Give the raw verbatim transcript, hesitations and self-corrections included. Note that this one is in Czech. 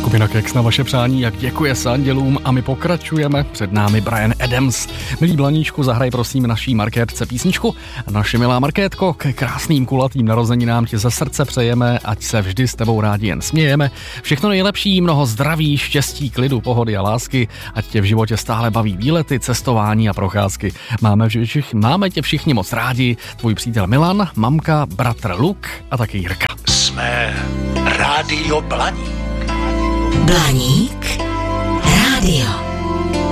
Skupina Kex na vaše přání, jak děkuje s andělům, a my pokračujeme. Před námi Bryan Adams. Milý Blaníčku, zahraj prosím naší Markétce písničku. Naše milá Markétko, k krásným kulatým narozeninám ti ze srdce přejeme, ať se vždy s tebou rádi jen smějeme. Všechno nejlepší, mnoho zdraví, štěstí, klidu, pohody a lásky, ať tě v životě stále baví výlety, cestování a procházky. Máme, všich, máme tě všichni moc rádi, tvůj přítel Milan, mamka, bratr Luk a taky Jirka. Jsme Rádio Blaník. Blaník rádio.